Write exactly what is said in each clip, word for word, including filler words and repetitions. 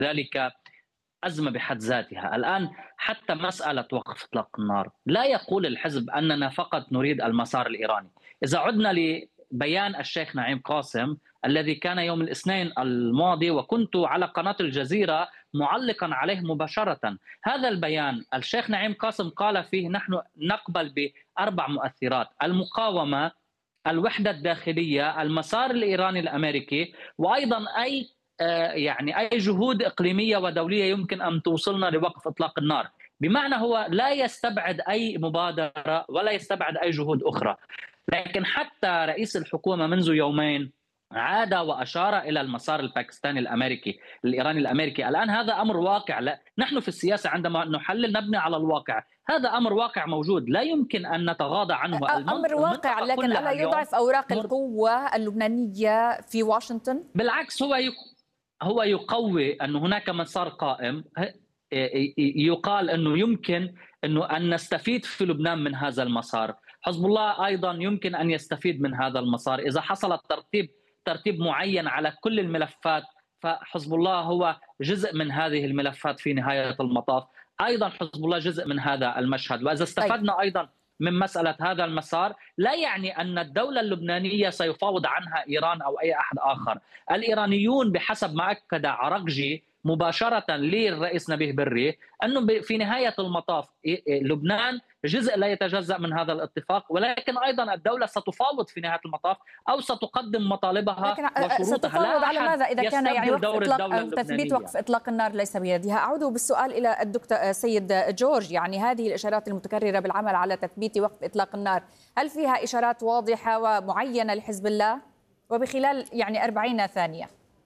ذلك أزمة بحد ذاتها. الآن حتى مسألة وقف إطلاق النار لا يقول الحزب أننا فقط نريد المسار الإيراني. إذا عدنا لبيان الشيخ نعيم قاسم الذي كان يوم الاثنين الماضي وكنت على قناة الجزيرة معلقا عليه مباشرة، هذا البيان الشيخ نعيم قاسم قال فيه نحن نقبل بأربع مؤثرات: المقاومة، الوحدة الداخلية، المسار الإيراني الأمريكي، وأيضا أي يعني أي جهود إقليمية ودولية يمكن أن توصلنا لوقف إطلاق النار. بمعنى هو لا يستبعد أي مبادرة ولا يستبعد أي جهود أخرى. لكن حتى رئيس الحكومة منذ يومين عاد وأشار إلى المسار الباكستاني الأمريكي الإيراني الأمريكي. الآن هذا أمر واقع. لا، نحن في السياسة عندما نحلل نبني على الواقع، هذا أمر واقع موجود لا يمكن أن نتغاضى عنه. أمر واقع، لكن ألا يضعف أوراق القوة اللبنانية في واشنطن؟ بالعكس، هو هو يقوي أن هناك مسار قائم. يقال أنه يمكن أنه أن نستفيد في لبنان من هذا المسار. حزب الله أيضا يمكن أن يستفيد من هذا المسار إذا حصل الترتيب ترتيب معين على كل الملفات، فحزب الله هو جزء من هذه الملفات في نهاية المطاف. أيضا حزب الله جزء من هذا المشهد. وإذا استفدنا أيضا من مسألة هذا المسار لا يعني أن الدولة اللبنانية سيفاوض عنها إيران أو أي أحد آخر. الإيرانيون بحسب ما أكد عرقجي مباشرة للرئيس نبيه بري أنه في نهاية المطاف لبنان جزء لا يتجزأ من هذا الاتفاق، ولكن أيضا الدولة ستفاوض في نهاية المطاف أو ستقدم مطالبها وشروطها. ستفاوض على ماذا إذا كان يعني وقف إطلاق أو تثبيت وقف إطلاق النار ليس بيدها؟ أعود بالسؤال إلى الدكتور سيد جورج. يعني هذه الإشارات المتكررة بالعمل على تثبيت وقف إطلاق النار، هل فيها إشارات واضحة ومعينة لحزب الله؟ وبخلال يعني أربعين ثانية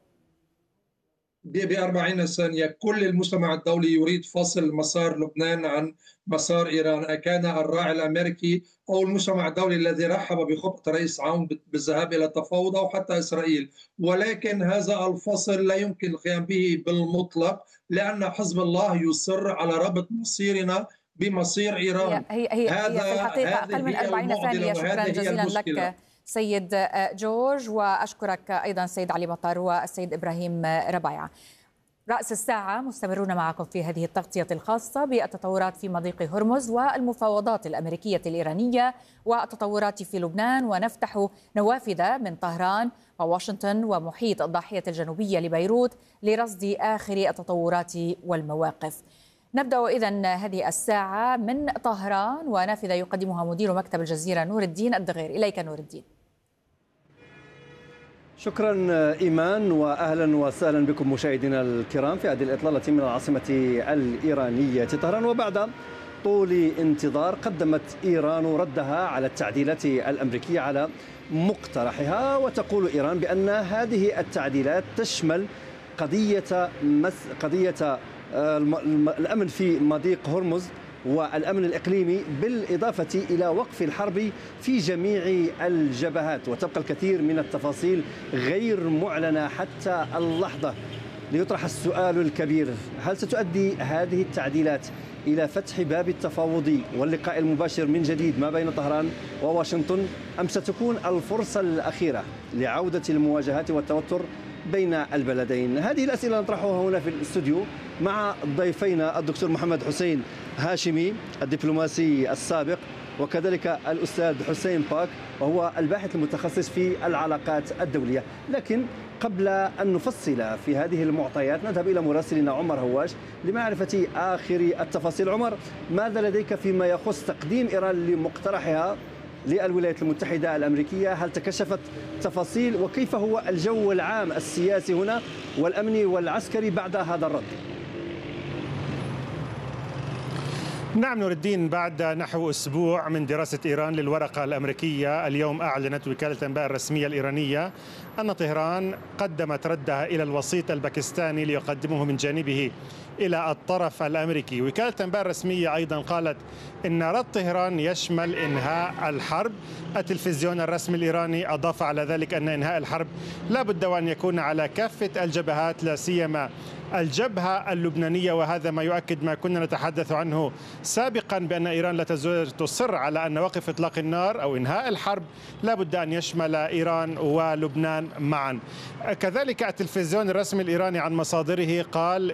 بأربعين ثانية كل المجتمع الدولي يريد فصل مسار لبنان عن مسار إيران، كان الراعي الأمريكي أو المجتمع الدولي الذي رحب بخطة رئيس عون بالذهاب إلى التفاوض أو حتى إسرائيل. ولكن هذا الفصل لا يمكن القيام به بالمطلق، لأن حزب الله يصر على ربط مصيرنا بمصير إيران. هي, هي, هذا هي في الحقيقة أقل من أربعين ثانية. شكرا جزيلا لك سيد جورج، وأشكرك أيضا سيد علي مطر والسيد إبراهيم ربيعة. رأس الساعة مستمرون معكم في هذه التغطية الخاصة بالتطورات في مضيق هرمز والمفاوضات الأمريكية الإيرانية والتطورات في لبنان، ونفتح نوافذ من طهران وواشنطن ومحيط الضاحية الجنوبية لبيروت لرصد آخر التطورات والمواقف. نبدأ إذن هذه الساعة من طهران ونافذة يقدمها مدير مكتب الجزيرة نور الدين الدغير. إليك نور الدين. شكرا إيمان، وأهلا وسهلا بكم مشاهدينا الكرام في هذه الإطلالة من العاصمة الإيرانية طهران. وبعد طول انتظار قدمت إيران ردها على التعديلات الأمريكية على مقترحها، وتقول إيران بأن هذه التعديلات تشمل قضية مس قضية الأمن في مضيق هرمز والأمن الإقليمي، بالإضافة إلى وقف الحرب في جميع الجبهات. وتبقى الكثير من التفاصيل غير معلنة حتى اللحظة. ليطرح السؤال الكبير: هل ستؤدي هذه التعديلات إلى فتح باب التفاوض واللقاء المباشر من جديد ما بين طهران وواشنطن، أم ستكون الفرصة الأخيرة لعودة المواجهات والتوتر بين البلدين؟ هذه الأسئلة نطرحها هنا في الاستوديو مع ضيفينا الدكتور محمد حسين هاشمي الدبلوماسي السابق، وكذلك الأستاذ حسين باك وهو الباحث المتخصص في العلاقات الدولية. لكن قبل أن نفصل في هذه المعطيات نذهب إلى مراسلنا عمر هواش لمعرفة آخر التفاصيل. عمر، ماذا لديك فيما يخص تقديم إيران لمقترحها للولايات المتحدة الأمريكية؟ هل تكشفت تفاصيل؟ وكيف هو الجو العام السياسي هنا والأمني والعسكري بعد هذا الرد؟ نعم نور الدين، بعد نحو أسبوع من دراسة إيران للورقة الأمريكية، اليوم أعلنت وكالة الأنباء الرسمية الإيرانية أن طهران قدمت ردها إلى الوسيط الباكستاني ليقدمه من جانبه إلى الطرف الأمريكي. وكالة الأنباء الرسمية أيضا قالت إن رد طهران يشمل إنهاء الحرب. التلفزيون الرسمي الإيراني أضاف على ذلك أن إنهاء الحرب لا بد وأن يكون على كافة الجبهات، لا سيما الجبهة اللبنانية، وهذا ما يؤكد ما كنا نتحدث عنه سابقا بأن إيران لا تزال تصر على أن وقف إطلاق النار أو إنهاء الحرب لا بد أن يشمل إيران ولبنان معا. كذلك التلفزيون الرسمي الإيراني عن مصادره قال